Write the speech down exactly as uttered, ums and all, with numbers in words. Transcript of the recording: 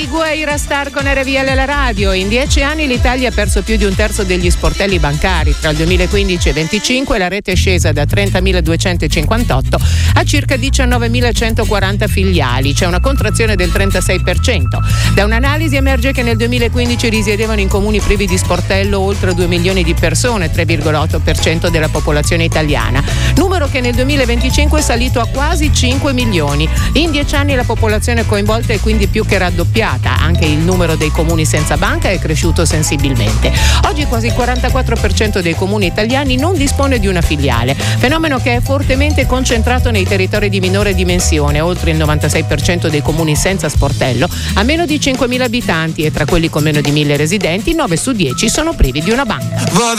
Guaira Star con R V L la radio. In dieci anni l'Italia ha perso più di un terzo degli sportelli bancari. Tra il duemilaquindici e venticinque la rete è scesa da trentamiladuecentocinquantotto a circa diciannovemilacentoquaranta filiali. C'è una contrazione del trentasei per cento. Da un'analisi emerge che nel duemilaquindici risiedevano in comuni privi di sportello oltre due milioni di persone, tre virgola otto per cento della popolazione italiana. Numero che nel duemilaventicinque è salito a quasi cinque milioni. In dieci anni la popolazione coinvolta è quindi più che raddoppiata. Anche il numero dei comuni senza banca è cresciuto sensibilmente. Oggi quasi il quarantaquattro per cento dei comuni italiani non dispone di una filiale, fenomeno che è fortemente concentrato nei territori di minore dimensione. Oltre il novantasei per cento dei comuni senza sportello ha meno di cinquemila abitanti e tra quelli con meno di mille residenti nove su dieci sono privi di una banca.